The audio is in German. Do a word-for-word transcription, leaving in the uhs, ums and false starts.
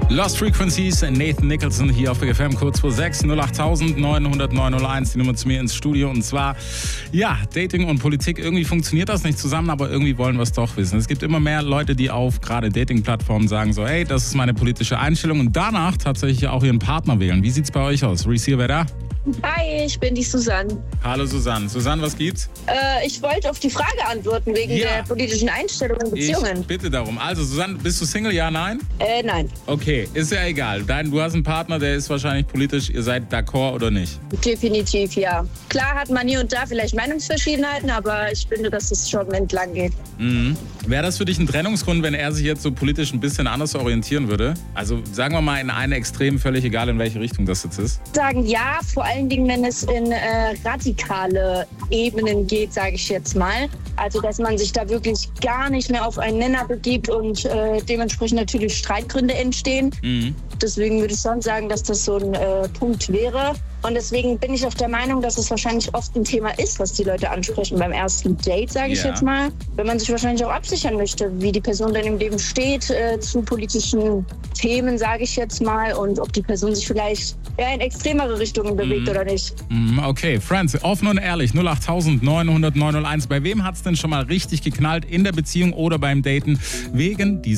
Lost Frequencies, Nathan Nicholson hier auf Big F M, kurz vor sechs, null acht neun null null neun null eins, die Nummer zu mir ins Studio. Und zwar, ja, Dating und Politik, irgendwie funktioniert das nicht zusammen, aber irgendwie wollen wir es doch wissen. Es gibt immer mehr Leute, die auf gerade Dating-Plattformen sagen so, hey, das ist meine politische Einstellung und danach tatsächlich auch ihren Partner wählen. Wie sieht's bei euch aus? Reese, wer da? Hi, ich bin die Susanne. Hallo Susanne. Susanne, was gibt's? Äh, ich wollte auf die Frage antworten wegen ja. der politischen Einstellung in Beziehungen. Ich bitte darum. Also Susanne, bist du Single? Ja, nein? Äh, nein. Okay, ist ja egal. Dein, du hast einen Partner, der ist wahrscheinlich politisch. Ihr seid d'accord oder nicht? Definitiv, ja. Klar hat man hier und da vielleicht Meinungsverschiedenheiten, aber ich finde, dass es schon entlang geht. Mhm. Wäre das für dich ein Trennungsgrund, wenn er sich jetzt so politisch ein bisschen anders orientieren würde? Also sagen wir mal in eine Extrem, völlig egal in welche Richtung das jetzt ist. Sagen ja, vor allen Dingen, wenn es in äh, radikale Ebenen geht, sage ich jetzt mal. Also, dass man sich da wirklich gar nicht mehr auf einen Nenner begibt und äh, dementsprechend natürlich Streitgründe entstehen. Mhm. Deswegen würde ich schon sagen, dass das so ein äh, Punkt wäre. Und deswegen bin ich auch der Meinung, dass es wahrscheinlich oft ein Thema ist, was die Leute ansprechen beim ersten Date, sage ich ja. jetzt mal. Wenn man sich wahrscheinlich auch absichern möchte, wie die Person dann im Leben steht äh, zu politischen Themen, sage ich jetzt mal. Und ob die Person sich vielleicht eher in extremere Richtungen bewegt mm. oder nicht. Okay, Friends, offen und ehrlich, null acht neun null null neun null eins. Bei wem hat's denn schon mal richtig geknallt in der Beziehung oder beim Daten wegen dieser